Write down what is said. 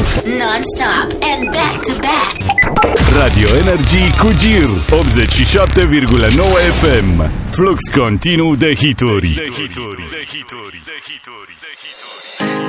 Non-stop and back-to-back. Radio Energy cu Gir 87,9 FM. Flux continuu de hituri.